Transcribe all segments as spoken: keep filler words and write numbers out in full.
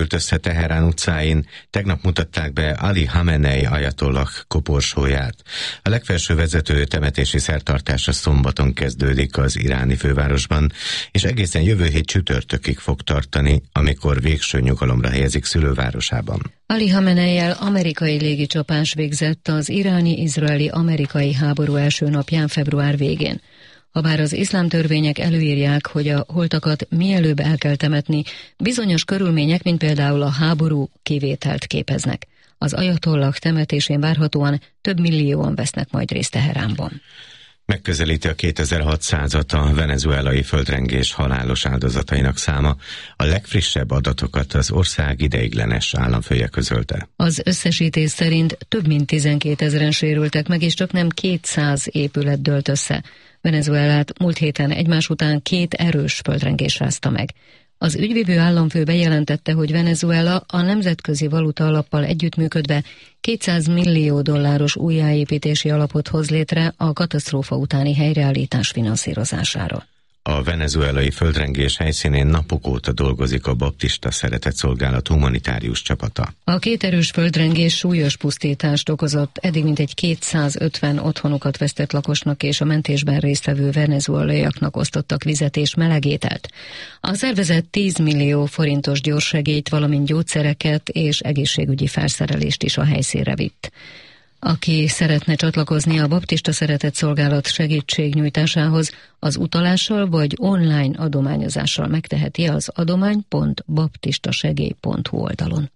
Össze Teherán utcáin tegnap mutatták be Ali Hamenei ajatollah koporsóját. A legfelső vezető temetési szertartása szombaton kezdődik az iráni fővárosban, és egészen jövő hét csütörtökig fog tartani, amikor végső nyugalomra helyezik szülővárosában. Ali Hamenei-jel amerikai légicsapás végzett az iráni-izraeli-amerikai háború első napján február végén. Habár az iszlám törvények előírják, hogy a holtakat mielőbb el kell temetni, bizonyos körülmények, mint például a háború, kivételt képeznek. Az ajatollah temetésén várhatóan több millióan vesznek majd részt Teheránban. Megközelíti a kétezer-hatszázat a venezuelai földrengés halálos áldozatainak száma. A legfrissebb adatokat az ország ideiglenes államfője közölte. Az összesítés szerint több mint tizenkétezren sérültek meg, és csak nem kétszáz épület dőlt össze. Venezuelát múlt héten egymás után két erős földrengés rázta meg. Az ügyvivő államfő bejelentette, hogy Venezuela a Nemzetközi Valuta Alappal együttműködve kétszáz millió dolláros újjáépítési alapot hoz létre a katasztrófa utáni helyreállítás finanszírozására. A venezuelai földrengés helyszínén napok óta dolgozik a Baptista Szeretetszolgálat humanitárius csapata. A két erős földrengés súlyos pusztítást okozott, eddig mintegy kétszázötven otthonukat vesztett lakosnak és a mentésben résztvevő venezuelaiaknak osztottak vizet és melegételt. A szervezet tíz millió forintos gyorssegélyt, valamint gyógyszereket és egészségügyi felszerelést is a helyszínre vitt. Aki szeretne csatlakozni a Baptista Szeretetszolgálat segítségnyújtásához, az utalással vagy online adományozással megteheti az adomány pont baptistasegély pont hu oldalon.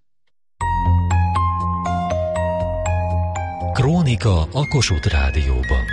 Krónika a Kossuth Rádióban.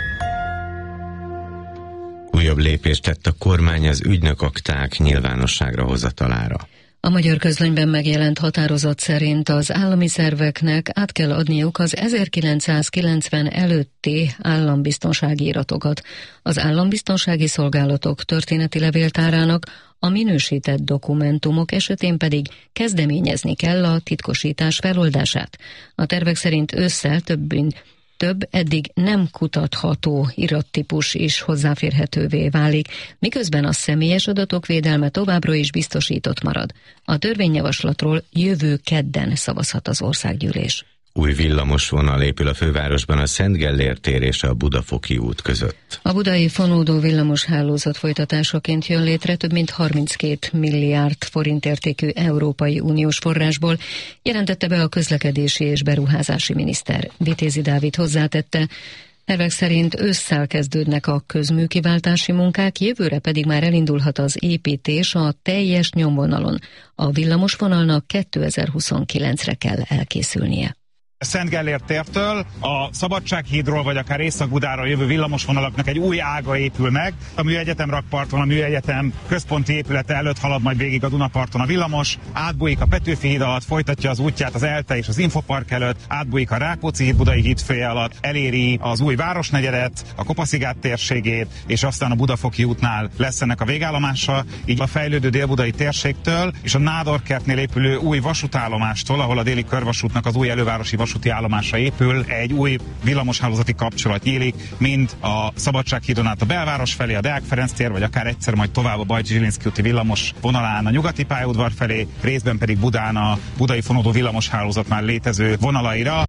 Újabb lépést tett a kormány az ügynökakták nyilvánosságra hozatalára. A Magyar Közlönyben megjelent határozat szerint az állami szerveknek át kell adniuk az ezerkilencszázkilencven előtti állambiztonsági iratokat. Az állambiztonsági szolgálatok történeti levéltárának a minősített dokumentumok esetén pedig kezdeményezni kell a titkosítás feloldását. A tervek szerint ősszel több mint Több eddig nem kutatható irattípus is hozzáférhetővé válik, miközben a személyes adatok védelme továbbra is biztosított marad. A törvényjavaslatról jövő kedden szavazhat az országgyűlés. Új villamos vonal épül a fővárosban a Szent Gellért tér és a Budafoki út között. A budai fonódó villamos hálózat folytatásaként jön létre több mint harminckét milliárd forint értékű Európai Uniós forrásból, jelentette be a közlekedési és beruházási miniszter. Vitézi Dávid hozzátette, tervek szerint ősszel kezdődnek a közműkiváltási munkák, jövőre pedig már elindulhat az építés a teljes nyomvonalon. A villamosvonalnak kétezer-huszonkilencre kell elkészülnie. Szent Gellért tértől a Szabadsághídról vagy akár Észak-Budáról jövő villamosvonalaknak egy új ága épül meg. A Műegyetem rakparton, a Műegyetem központi épülete előtt halad majd végig a Dunaparton a villamos, átbújik a Petőfi híd alatt, folytatja az útját az ELTE és az Infopark előtt, átbújik a Rákóczi híd Budai hídfője alatt, eléri az új Városnegyedet, a Kopaszigát térségét, és aztán a Budafoki útnál lesz ennek a végállomása, így a fejlődő délbudai térségtől és a Nádorkertnél épülő új vasútállomástól, ahol a déli körvasútnak az új elővárosi vasúti állomásra épül, egy új villamoshálózati kapcsolat nyílik, mind a Szabadsághídon át a belváros felé, a Deák Ferenc tér, vagy akár egyszer majd tovább a Bajcsy Zsilinszky úti villamos vonalán a nyugati pályaudvar felé, részben pedig Budán a budai fonódó villamoshálózat már létező vonalaira.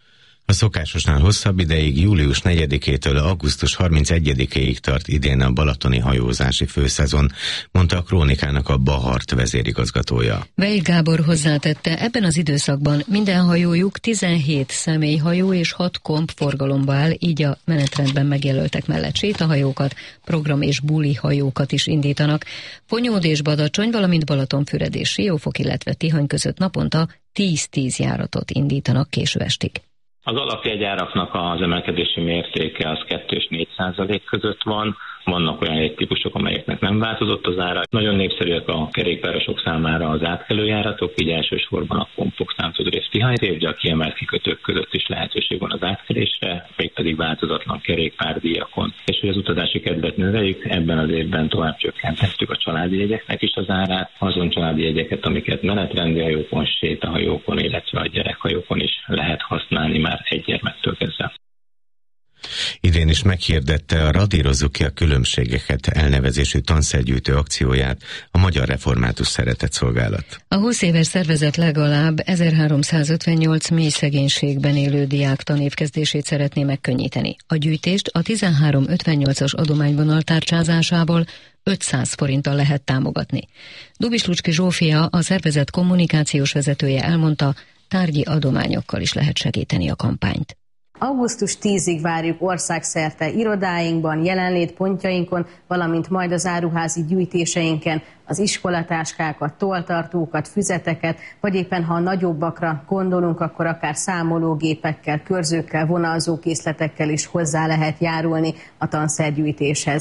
A szokásosnál hosszabb ideig, július negyedikétől augusztus harmincegyedikéig tart idén a balatoni hajózási főszezon, mondta a Krónikának a Bahart vezérigazgatója. Weil Gábor hozzátette, ebben az időszakban minden hajójuk tizenhét személyhajó és hat komp forgalomba áll, így a menetrendben megjelöltek mellett sétahajókat, program- és buli hajókat is indítanak. Ponyód és Badacsony, valamint Balatonfüred és Siófok, illetve Tihany között naponta tíz-tíz járatot indítanak késő estig. Az alapjegyáraknak az emelkedési mértéke az kettő és négy százalék között van. Vannak olyan jegytípusok, amelyeknek nem változott az ára. Nagyon népszerűek a kerékpárosok számára az átkelőjáratok, így elsősorban a Kompok, Számsodrész, Tihanyrév, de a kiemelt kikötők között is lehetőség van az átkelésre, mégpedig változatlan kerékpárdíjakon. És hogy az utazási kedvet növeljük, ebben az évben tovább csökkentettük a családi jegyeknek is az árát, azon családi jegyeket, amiket menetrendi hajókon, sétahajókon, illetve a gyerekhajókon is lehet használni már egy gyermektől kezdve. Idén is meghirdette a Radírozzuk ki a különbségeket elnevezésű tanszergyűjtő akcióját a Magyar Református Szeretetszolgálat. A húsz éves szervezet legalább ezerháromszázötvennyolc mély szegénységben élő diák tanévkezdését szeretné megkönnyíteni. A gyűjtést a tizenhárom ötvennyolcas adományvonal tárcsázásából ötszáz forinttal lehet támogatni. Dubis Lucski Zsófia, a szervezet kommunikációs vezetője elmondta, tárgyi adományokkal is lehet segíteni a kampányt. augusztus tízedikéig várjuk országszerte irodáinkban, jelenlétpontjainkon, valamint majd az áruházi gyűjtéseinken az iskolatáskákat, tolltartókat, füzeteket, vagy éppen ha nagyobbakra gondolunk, akkor akár számológépekkel, körzőkkel, vonalzókészletekkel is hozzá lehet járulni a tanszergyűjtéshez.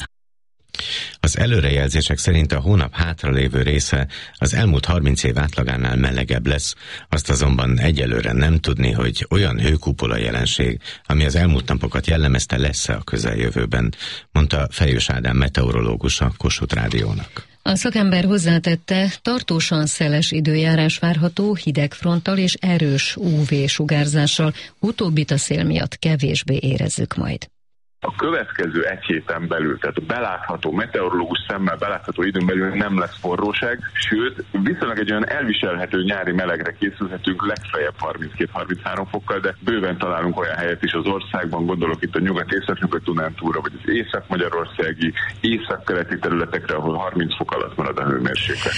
Az előrejelzések szerint a hónap hátralévő része az elmúlt harminc év átlagánál melegebb lesz, azt azonban egyelőre nem tudni, hogy olyan hőkupola jelenség, ami az elmúlt napokat jellemezte, lesz-e a közeljövőben, mondta Fejős Ádám meteorológus a Kossuth Rádiónak. A szakember hozzátette, tartósan szeles időjárás várható, hideg fronttal és erős ú vé-sugárzással, utóbbit a szél miatt kevésbé érezzük majd. A következő egy héten belül, tehát belátható, meteorológus szemmel belátható időn belül nem lesz forróság, sőt, viszonylag egy olyan elviselhető nyári melegre készülhetünk, legfeljebb harminckét-harminchárom fokkal, de bőven találunk olyan helyet is az országban, gondolok itt a nyugat-észak-nyugat-Dunántúlra, vagy az észak-magyarországi, észak-keleti területekre, ahol harminc fok alatt marad a hőmérséklet.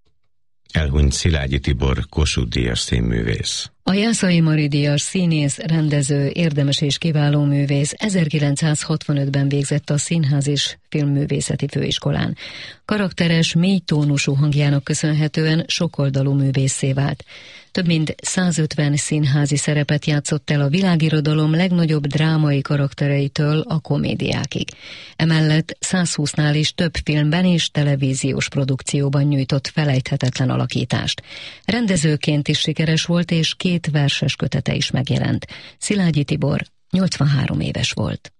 Elhunyt Szilágyi Tibor, Kossuth-díjas színművész. A Jászai Mari díjas színész, rendező, érdemes és kiváló művész ezerkilencszázhatvanötben végzett a Színház és Filmművészeti Főiskolán. Karakteres, mély tónusú hangjának köszönhetően sokoldalú művésszé vált. Több mint százötven színházi szerepet játszott el a világirodalom legnagyobb drámai karaktereitől a komédiákig. Emellett százhúsznál is több filmben és televíziós produkcióban nyújtott felejthetetlen alakítást. Rendezőként is sikeres volt, és két verses kötete is megjelent. Szilágyi Tibor nyolcvanhárom éves volt.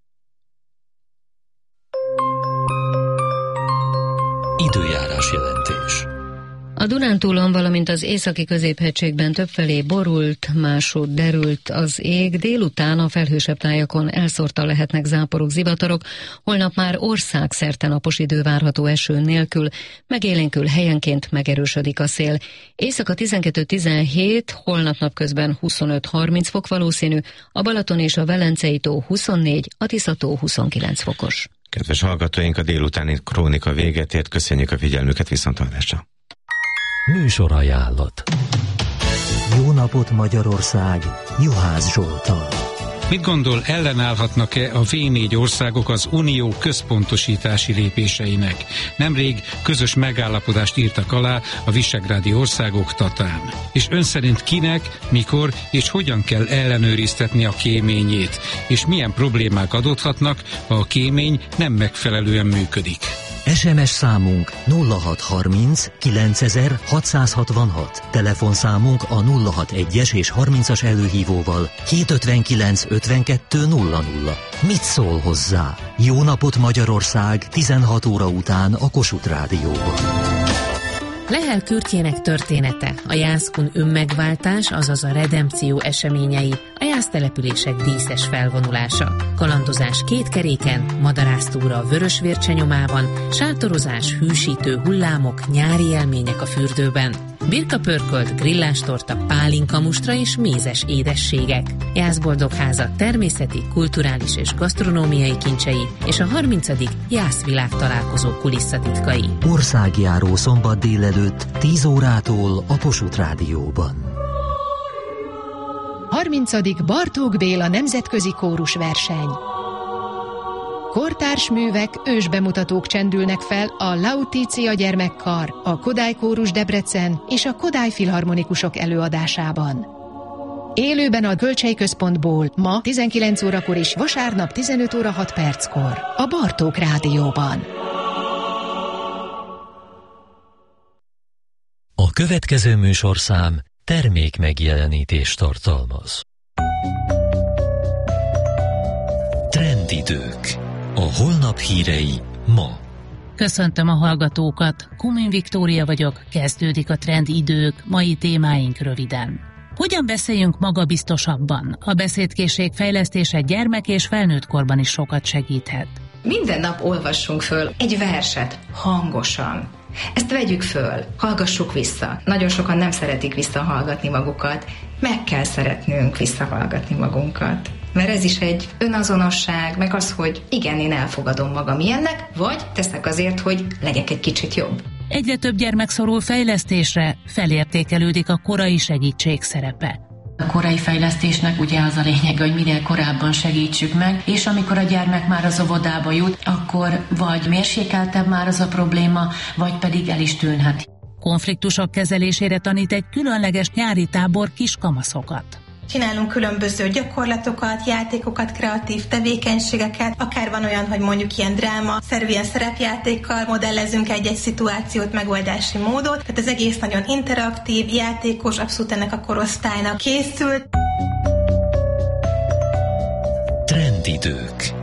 Időjárás jelentés. A Dunántúlon, valamint az északi középhegységben többfelé borult, máshogy derült az ég, délután a felhősebb tájakon elszórtan lehetnek záporok, zivatarok, holnap már országszerte napos idő várható eső nélkül, megélénkül helyenként megerősödik a szél. Éjszaka tizenkettő-tizenhét, holnap napközben huszonöt-harminc fok valószínű, a Balaton és a Velencei tó huszonnégy, a Tisza tó huszonkilenc fokos. Kedves hallgatóink, a délutáni krónika véget ért, köszönjük a figyelmüket, viszonthallásra. Műsorajánlat. Jó napot Magyarország, Juhász Zsolttal. Mit gondol, ellenállhatnak-e a vé négy országok az unió központosítási lépéseinek? Nemrég közös megállapodást írtak alá a visegrádi országok Tatán. És ön szerint kinek, mikor és hogyan kell ellenőriztetni a kéményét? És milyen problémák adódhatnak, ha a kémény nem megfelelően működik? es em es számunk nulla hat harminc kilencezer hatszázhatvanhat, telefonszámunk a nulla hatvanas és harmincas előhívóval kétszázötvenkilenc ötvenkettő nulla nulla. Mit szól hozzá? Jó napot Magyarország, tizenhat óra után a Kossuth Rádióban. Lehel Kürtjének története, a Jászkun önmegváltás, azaz a redempció eseményei, a jásztelepülések díszes felvonulása, kalandozás két keréken, madarásztúra a Vörösvércse nyomában, sátorozás, hűsítő hullámok, nyári élmények a fürdőben, birkapörkölt, grillástorta, pálinkamustra és mézes édességek, Jászboldogháza természeti, kulturális és gasztronómiai kincsei és a harmincadik Jászvilág találkozó kulisszatitkai. Országjáró szombat délelőtt tíz órától a Kossuth Rádióban. harmincadik Bartók Béla nemzetközi kórusverseny. Kortárs művek, ősbemutatók csendülnek fel a Lautitia gyermekkar, a Kodály Kórus Debrecen és a Kodály Filharmonikusok előadásában. Élőben a Kölcsey Központból ma tizenkilenc órakor és vasárnap tizenöt óra hat perckor a Bartók Rádióban. A következő műsorszám termék megjelenítést tartalmaz. Trendidők. A holnap hírei ma. Köszöntöm a hallgatókat, Kumin Viktória vagyok, kezdődik a Trendidők, mai témáink röviden. Hogyan beszéljünk magabiztosabban? A beszédkészség fejlesztése gyermek és felnőtt korban is sokat segíthet. Minden nap olvassunk föl egy verset hangosan. Ezt vegyük föl, hallgassuk vissza. Nagyon sokan nem szeretik visszahallgatni magukat. Meg kell szeretnünk visszahallgatni magunkat. Mert ez is egy önazonosság, meg az, hogy igen, én elfogadom magam ilyennek, vagy teszek azért, hogy legyek egy kicsit jobb. Egyre több gyermek szorul fejlesztésre, felértékelődik a korai segítség szerepe. A korai fejlesztésnek ugye az a lényege, hogy minél korábban segítsük meg, és amikor a gyermek már az óvodába jut, akkor vagy mérsékeltebb már az a probléma, vagy pedig el is tűnhet. Konfliktusok kezelésére tanít egy különleges nyári tábor kiskamaszokat. Csinálunk különböző gyakorlatokat, játékokat, kreatív tevékenységeket, akár van olyan, hogy mondjuk ilyen dráma, szerűen szerepjátékkal modellezünk egy-egy szituációt, megoldási módot. Tehát az egész nagyon interaktív, játékos, abszolút ennek a korosztálynak készült. Trendidők.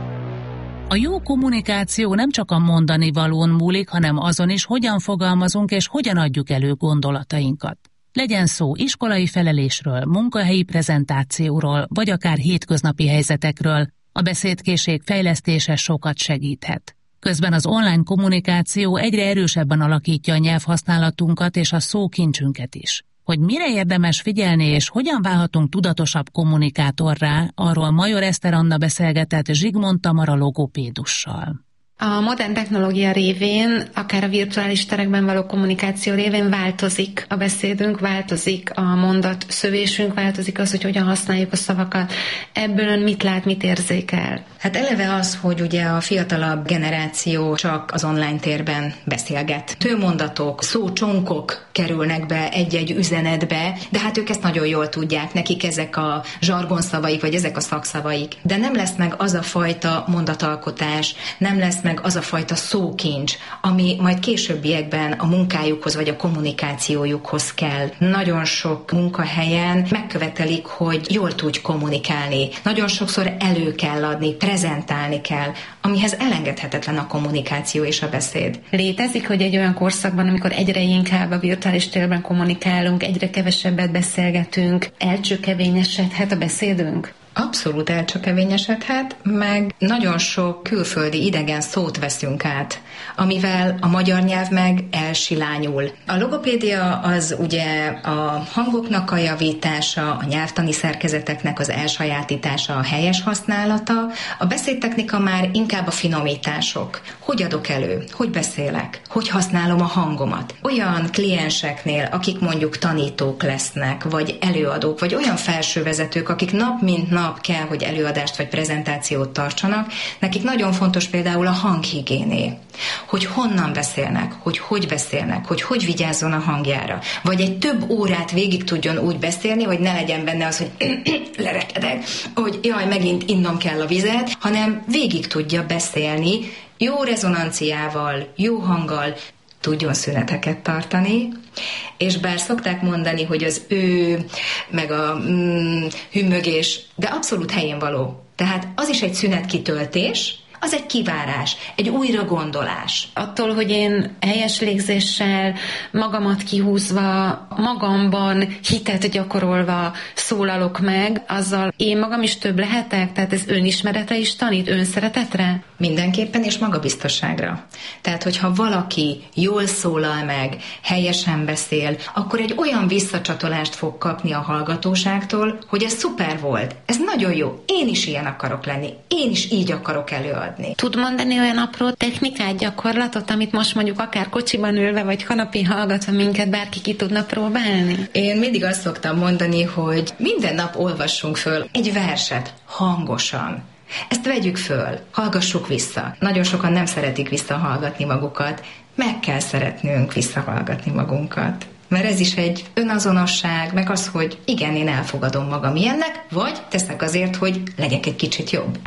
A jó kommunikáció nem csak a mondani valón múlik, hanem azon is, hogyan fogalmazunk és hogyan adjuk elő gondolatainkat. Legyen szó iskolai felelésről, munkahelyi prezentációról, vagy akár hétköznapi helyzetekről, a beszédkészség fejlesztése sokat segíthet. Közben az online kommunikáció egyre erősebben alakítja a nyelvhasználatunkat és a szókincsünket is. Hogy mire érdemes figyelni és hogyan válhatunk tudatosabb kommunikátorrá, arról Major Eszter Anna beszélgetett Zsigmond Tamara logopédussal. A modern technológia révén, akár a virtuális terekben való kommunikáció révén változik a beszédünk, változik a mondat szövésünk, változik az, hogy hogyan használjuk a szavakat. Ebből ön mit lát, mit érzékel? Hát eleve az, hogy ugye a fiatalabb generáció csak az online térben beszélget. Tőmondatok, szócsonkok kerülnek be egy-egy üzenetbe, de hát ők ezt nagyon jól tudják, nekik ezek a zsargonszavaik, vagy ezek a szakszavaik. De nem lesz meg az a fajta mondatalkotás, nem lesz meg az a fajta szókincs, ami majd későbbiekben a munkájukhoz vagy a kommunikációjukhoz kell. Nagyon sok munkahelyen megkövetelik, hogy jól tudj kommunikálni. Nagyon sokszor elő kell adni, prezentálni kell, amihez elengedhetetlen a kommunikáció és a beszéd. Létezik, hogy egy olyan korszakban, amikor egyre inkább a virtuális térben kommunikálunk, egyre kevesebbet beszélgetünk, elcsökevényesedhet a beszédünk? Abszolút elcsökevényesedhet, meg nagyon sok külföldi idegen szót veszünk át, amivel a magyar nyelv meg elsilányul. A logopédia az ugye a hangoknak a javítása, a nyelvtani szerkezeteknek az elsajátítása, a helyes használata. A beszédtechnika már inkább a finomítások. Hogy adok elő? Hogy beszélek? Hogy használom a hangomat? Olyan klienseknél, akik mondjuk tanítók lesznek, vagy előadók, vagy olyan felsővezetők, akik nap mint nap kell, hogy előadást vagy prezentációt tartsanak, nekik nagyon fontos például a hanghigiéné. Hogy honnan beszélnek, hogy hogy beszélnek, hogy hogy vigyázzon a hangjára. Vagy egy több órát végig tudjon úgy beszélni, hogy ne legyen benne az, hogy lerekedek, hogy jaj, megint innom kell a vizet, hanem végig tudja beszélni, jó rezonanciával, jó hanggal, tudjon szüneteket tartani, és bár szokták mondani, hogy az ő, meg a mm, hümmögés, de abszolút helyén való. Tehát az is egy szünetkitöltés, az egy kivárás, egy újra gondolás. Attól, hogy én helyes légzéssel, magamat kihúzva, magamban hitet gyakorolva szólalok meg, azzal én magam is több lehetek, tehát ez önismeretre is tanít, önszeretetre? Mindenképpen, és magabiztosságra. Tehát, hogyha valaki jól szólal meg, helyesen beszél, akkor egy olyan visszacsatolást fog kapni a hallgatóságtól, hogy ez szuper volt, ez nagyon jó, én is ilyen akarok lenni, én is így akarok előadni. Tud mondani olyan apró technikát, gyakorlatot, amit most mondjuk akár kocsiban ülve, vagy kanapén hallgatva minket bárki ki tudna próbálni? Én mindig azt szoktam mondani, hogy minden nap olvassunk föl egy verset hangosan. Ezt vegyük föl, hallgassuk vissza. Nagyon sokan nem szeretik visszahallgatni magukat, meg kell szeretnünk visszahallgatni magunkat. Mert ez is egy önazonosság, meg az, hogy igen, én elfogadom magam ilyennek, vagy teszek azért, hogy legyek egy kicsit jobb.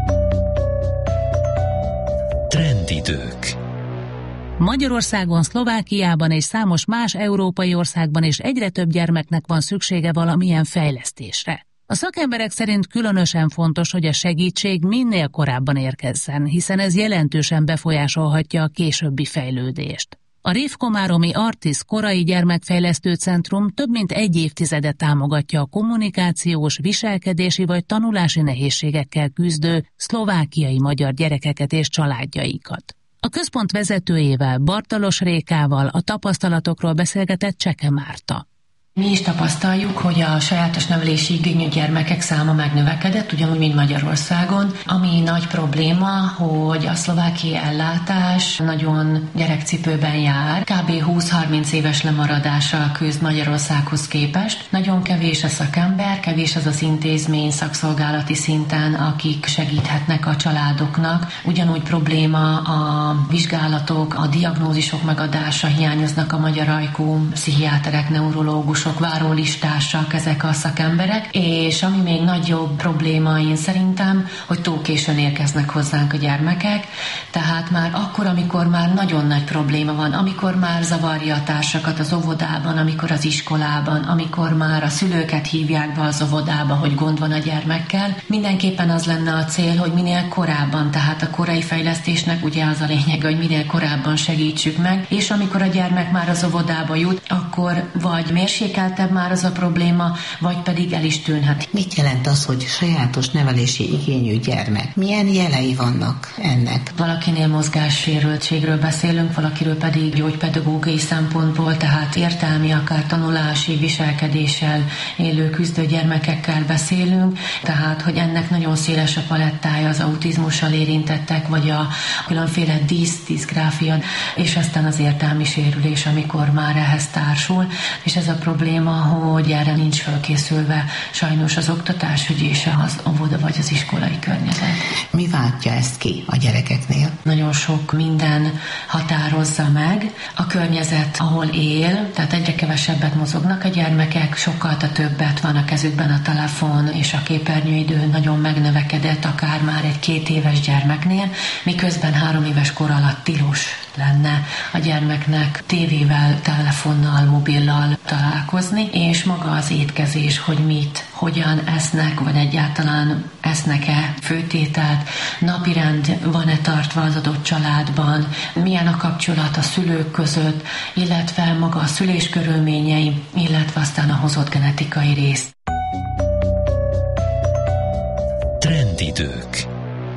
Trendidők. Magyarországon, Szlovákiában és számos más európai országban is egyre több gyermeknek van szüksége valamilyen fejlesztésre. A szakemberek szerint különösen fontos, hogy a segítség minél korábban érkezzen, hiszen ez jelentősen befolyásolhatja a későbbi fejlődést. A Révkomáromi Artis Korai Gyermekfejlesztő Centrum több mint egy évtizede támogatja a kommunikációs, viselkedési vagy tanulási nehézségekkel küzdő szlovákiai magyar gyerekeket és családjaikat. A központ vezetőjével, Bartalos Rékával a tapasztalatokról beszélgetett Cseke Márta. Mi is tapasztaljuk, hogy a sajátos nevelési igényű gyermekek száma megnövekedett, ugyanúgy, mint Magyarországon. Ami nagy probléma, hogy a szlovákiai ellátás nagyon gyerekcipőben jár. Kb. húsz-harminc éves lemaradással küzd Magyarországhoz képest. Nagyon kevés a szakember, kevés az az intézmény szakszolgálati szinten, akik segíthetnek a családoknak. Ugyanúgy probléma a vizsgálatok, a diagnózisok megadása, hiányoznak a magyar ajkú pszichiáterek, neurológusok, várólistások, ezek a szakemberek, és ami még nagyobb probléma én szerintem, hogy túl későn érkeznek hozzánk a gyermekek, tehát már akkor, amikor már nagyon nagy probléma van, amikor már zavarja a társakat az óvodában, amikor az iskolában, amikor már a szülőket hívják be az óvodába, hogy gond van a gyermekkel, mindenképpen az lenne a cél, hogy minél korábban, tehát a korai fejlesztésnek ugye az a lényeg, hogy minél korábban segítsük meg, és amikor a gyermek már az óvodába jut, akkor vagy mérsékeltebb már az a probléma, vagy pedig el is tűnhet. Mit jelent az, hogy sajátos nevelési igényű gyermek? Milyen jelei vannak ennek? Valakinél mozgássérültségről beszélünk, valakiről pedig gyógypedagógiai szempontból, tehát értelmi, akár tanulási, viselkedéssel élő küzdő gyermekekkel beszélünk, tehát hogy ennek nagyon széles a palettája, az autizmussal érintettek, vagy a különféle dísz, diszgráfia, és aztán az értelmi sérülés, amikor már ehhez társul, és ez a probléma, hogy erre nincs felkészülve sajnos az oktatásügy és az óvoda vagy az iskolai környezet. Mi váltja ezt ki a gyerekeknél? Nagyon sok minden határozza meg. A környezet, ahol él, tehát egyre kevesebbet mozognak a gyermekek, sokkal többet van a kezükben a telefon, és a képernyőidő nagyon megnövekedett, akár már egy két éves gyermeknél, miközben három éves kor alatt tilos lenne a gyermeknek tévével, telefonnal, mobillal találkozni, és maga az étkezés, hogy mit, hogyan esznek, vagy egyáltalán esznek-e főtételt, napirend van-e tartva az adott családban, milyen a kapcsolat a szülők között, illetve maga a szülés körülményei, illetve aztán a hozott genetikai rész. Trendidők.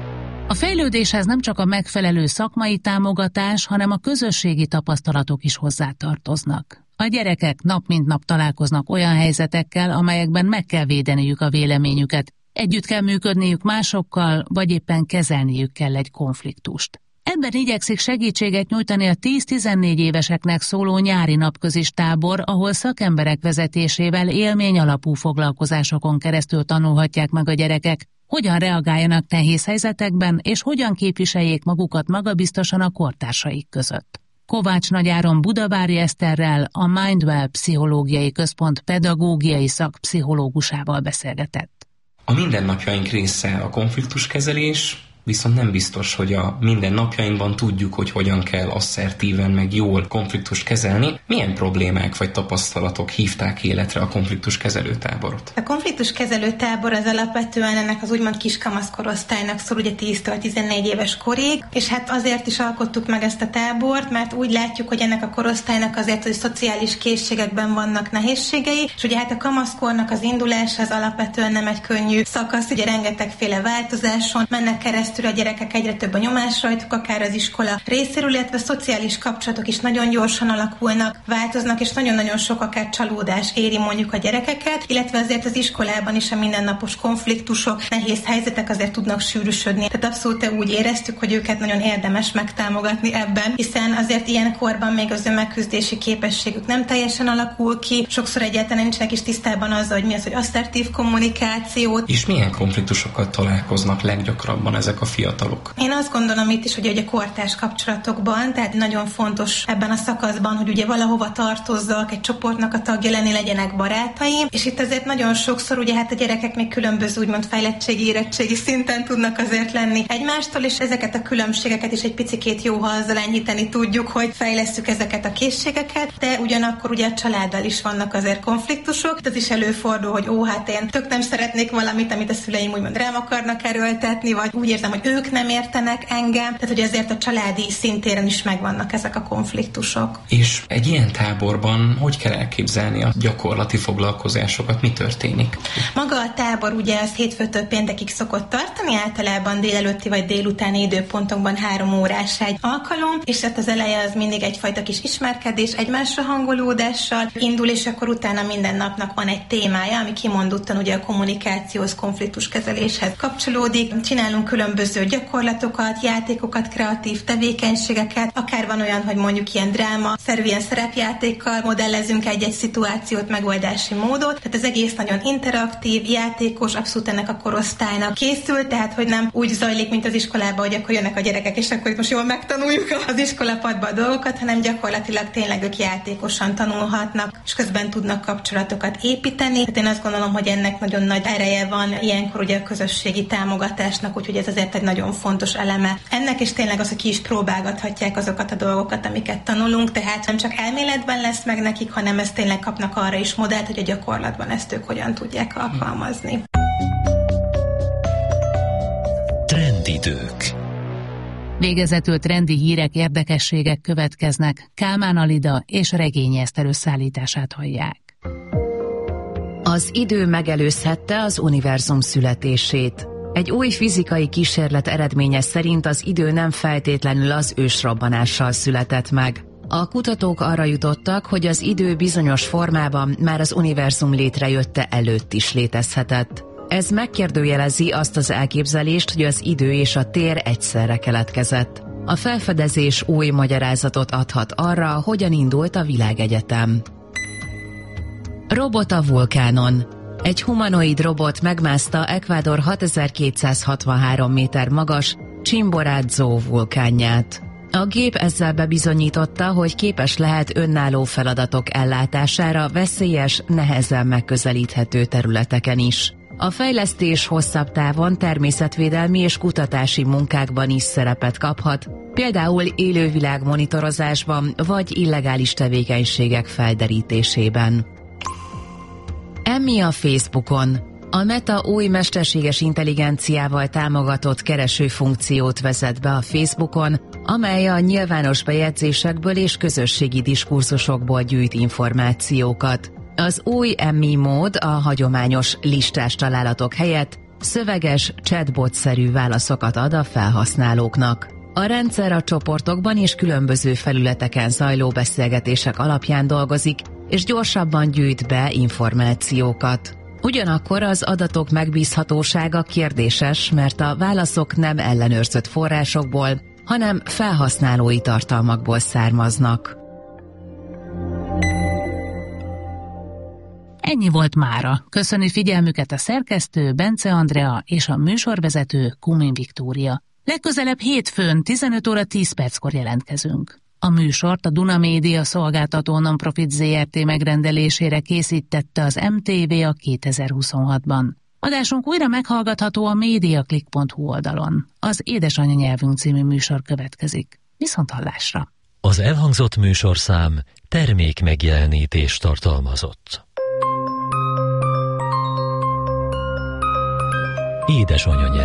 A fejlődéshez nem csak a megfelelő szakmai támogatás, hanem a közösségi tapasztalatok is hozzátartoznak. A gyerekek nap mint nap találkoznak olyan helyzetekkel, amelyekben meg kell védeniük a véleményüket, együtt kell működniük másokkal, vagy éppen kezelniük kell egy konfliktust. Ebben igyekszik segítséget nyújtani a tíz-tizennégy éveseknek szóló nyári napközis tábor, ahol szakemberek vezetésével élmény alapú foglalkozásokon keresztül tanulhatják meg a gyerekek, hogyan reagáljanak nehéz helyzetekben, és hogyan képviseljék magukat magabiztosan a kortársaik között. Kovács Nagyáron Budavári Eszterrel, a Mindwell Pszichológiai Központ pedagógiai szakpszichológusával beszélgetett. A mindennapjaink része a konfliktuskezelés, viszont nem biztos, hogy a mindennapjainkban tudjuk, hogy hogyan kell asszertíven, meg jól konfliktust kezelni. Milyen problémák vagy tapasztalatok hívták életre a konfliktuskezelő táborot? A konfliktuskezelő tábor az alapvetően ennek az úgymond kiskamaszkorosztálynak szól, ugye tíztől tizennégy éves korig, és hát azért is alkottuk meg ezt a tábort, mert úgy látjuk, hogy ennek a korosztálynak azért, hogy szociális készségekben vannak nehézségei, és ugye hát a kamaszkornak az indulása az alapvetően nem egy könnyű szakasz, ugye rengetegféle változáson mennek keresztül a gyerekek, egyre több a nyomás rajtuk, akár az iskola részéről, illetve szociális kapcsolatok is nagyon gyorsan alakulnak, változnak, és nagyon-nagyon sok akár csalódás éri mondjuk a gyerekeket, illetve azért az iskolában is a mindennapos konfliktusok, nehéz helyzetek azért tudnak sűrűsödni. Tehát abszolút úgy éreztük, hogy őket nagyon érdemes megtámogatni ebben, hiszen azért ilyen korban még az önmegküzdési képességük nem teljesen alakul ki, sokszor egyáltalán nincsenek is tisztában azzal, hogy mi az, hogy asszertív kommunikáció. És milyen konfliktusokkal találkoznak leggyakrabban ezek a fiatalok? Én azt gondolom itt is, hogy ugye a kortárs kapcsolatokban, tehát nagyon fontos ebben a szakaszban, hogy ugye valahova tartozzak, egy csoportnak a tagja lenni, legyenek barátaim, és itt azért nagyon sokszor ugye hát a gyerekek még különböző úgymond fejlettségi, érettségi szinten tudnak azért lenni egymástól, és ezeket a különbségeket is egy picikét jó, ha azzal enyhíteni tudjuk, hogy fejlesszük ezeket a készségeket, de ugyanakkor ugye a családdal is vannak azért konfliktusok. Ez is előfordul, hogy ó, hát én tök nem szeretnék valamit, amit a szüleim úgymond rám akarnak erőltetni, vagy úgy érzem, hogy ők nem értenek engem, tehát hogy azért a családi szintéren is megvannak ezek a konfliktusok. És egy ilyen táborban hogy kell elképzelni a gyakorlati foglalkozásokat, mi történik? Maga a tábor ugye az hétfőtől péntekig szokott tartani, általában délelőtti vagy délutáni időpontokban három órás egy alkalom, és hát az eleje az mindig egyfajta kis ismerkedés, egymásra hangolódással indul, és akkor utána minden napnak van egy témája, ami kimondottan ugye a kommunikációhoz, konfliktuskezeléshez kapcsolódik. Csinálunk különböző gyakorlatokat, játékokat, kreatív tevékenységeket, akár van olyan, hogy mondjuk ilyen dráma, szerűen szerepjátékkal modellezünk egy-egy szituációt, megoldási módot, tehát az egész nagyon interaktív, játékos, abszolút ennek a korosztálynak készül, tehát hogy nem úgy zajlik, mint az iskolában, hogy akkor jönnek a gyerekek, és akkor itt most jól megtanuljuk az iskolapadba a dolgokat, hanem gyakorlatilag tényleg ők játékosan tanulhatnak, és közben tudnak kapcsolatokat építeni. Hát én azt gondolom, hogy ennek nagyon nagy ereje van ilyenkor ugye a közösségi támogatásnak, úgyhogy ez azért egy nagyon fontos eleme. Ennek is tényleg az, hogy ki is próbálgathatják azokat a dolgokat, amiket tanulunk, tehát nem csak elméletben lesz meg nekik, hanem ezt tényleg kapnak arra is modellt, hogy a gyakorlatban ezt ők hogyan tudják alkalmazni. Trendidők. Végezetül trendi hírek, érdekességek következnek. Kálmán Alida és Regényi Eszter összeállítását hallják. Az idő megelőzhette az univerzum születését. Egy új fizikai kísérlet eredménye szerint az idő nem feltétlenül az ősrobbanással született meg. A kutatók arra jutottak, hogy az idő bizonyos formában már az univerzum létrejötte előtt is létezhetett. Ez megkérdőjelezi azt az elképzelést, hogy az idő és a tér egyszerre keletkezett. A felfedezés új magyarázatot adhat arra, hogyan indult a világegyetem. Robot a vulkánon. Egy humanoid robot megmászta Ecuador hatezer-kétszázhatvanhárom méter magas Chimborazo vulkánját. A gép ezzel bebizonyította, hogy képes lehet önálló feladatok ellátására veszélyes, nehezen megközelíthető területeken is. A fejlesztés hosszabb távon természetvédelmi és kutatási munkákban is szerepet kaphat, például élővilág monitorozásban vagy illegális tevékenységek felderítésében. Emmi a Facebookon. A Meta új mesterséges intelligenciával támogatott keresőfunkciót vezet be a Facebookon, amely a nyilvános bejegyzésekből és közösségi diskurzusokból gyűjt információkat. Az új Emmi mód a hagyományos listás találatok helyett szöveges, chatbot-szerű válaszokat ad a felhasználóknak. A rendszer a csoportokban és különböző felületeken zajló beszélgetések alapján dolgozik, és gyorsabban gyűjt be információkat. Ugyanakkor az adatok megbízhatósága kérdéses, mert a válaszok nem ellenőrzött forrásokból, hanem felhasználói tartalmakból származnak. Ennyi volt mára. Köszöni figyelmüket a szerkesztő Bence Andrea és a műsorvezető Kumin Viktória. Legközelebb hétfőn tizenöt óra tíz perckor jelentkezünk. A műsort a Duna Média szolgáltató non-profit zé er té megrendelésére készítette az em té vé a kétezer-huszonhatban. Adásunk újra meghallgatható a mediaclick pont hu oldalon. Az Édesanyanyelvünk című műsor következik. Viszonthallásra! Az elhangzott műsorszám termék megjelenítést tartalmazott. Édesanyanyelv.